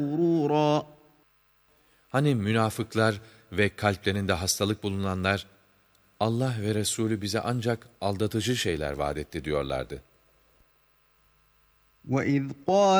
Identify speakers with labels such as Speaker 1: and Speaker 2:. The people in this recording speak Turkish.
Speaker 1: غُرُورًا
Speaker 2: Hani münafıklar ve kalplerinde hastalık bulunanlar, Allah ve Resulü bize ancak aldatıcı şeyler vaat etti diyorlardı.
Speaker 1: وَإِذْ قَالَ